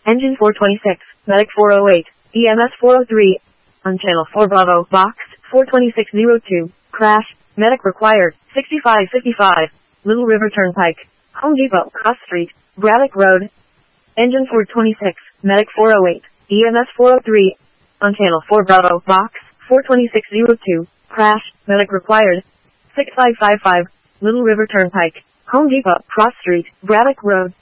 Engine 426, Medic 408, EMS 403. On channel 4 Bravo, box 42602, crash, medic required, 6555, Little River Turnpike, Home Depot, Cross Street, Braddock Road. Engine 426, Medic 408, EMS 403. On channel 4 Bravo, box 42602, crash, medic required, 6555, Little River Turnpike, Home Depot, Cross Street, Braddock Road.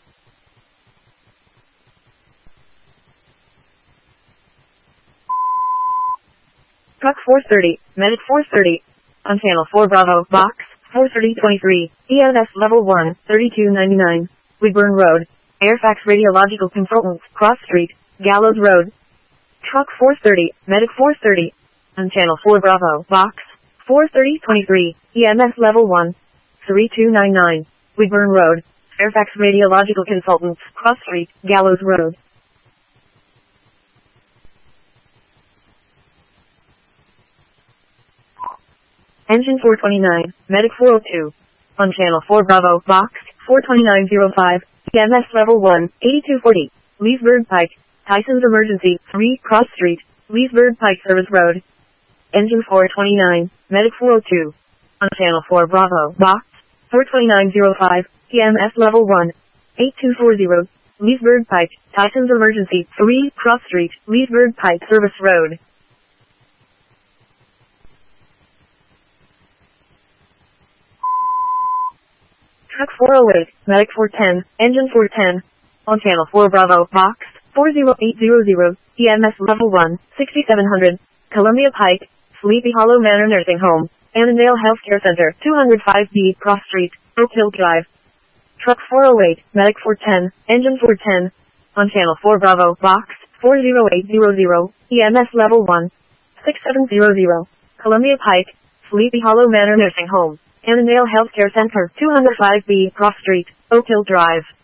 Truck 430, Medic 430. On channel 4 Bravo, box 43023, EMS level 1, 3299, Woodburn Road, Airfax Radiological Consultants, Cross Street, Gallows Road. Truck 430, Medic 430. On channel 4 Bravo, box 43023, EMS level 1, 3299, Woodburn Road, Fairfax Radiological Consultants, Cross Street, Gallows Road. Engine 429, Medic 402. On channel 4 Bravo, box 42905, EMS level 1, 8240, Leesburg Pike, Tyson's Emergency, 3 Cross Street, Leesburg Pike Service Road. Engine 429, Medic 402. On channel 4 Bravo, box 42905, EMS level 1, 8240, Leesburg Pike, Tyson's Emergency, 3 Cross Street, Leesburg Pike Service Road. Truck 408, Medic 410, Engine 410. On channel 4 Bravo, box 40800, EMS level 1, 6700, Columbia Pike, Sleepy Hollow Manor Nursing Home, Annandale Healthcare Center, 205B Cross Street, Oak Hill Drive. Truck 408, Medic 410, Engine 410. On channel 4 Bravo, box 40800, EMS level 1, 6700, Columbia Pike, Sleepy Hollow Manor Nursing Home, Annandale Healthcare Center, 205B Cross Street, Oak Hill Drive.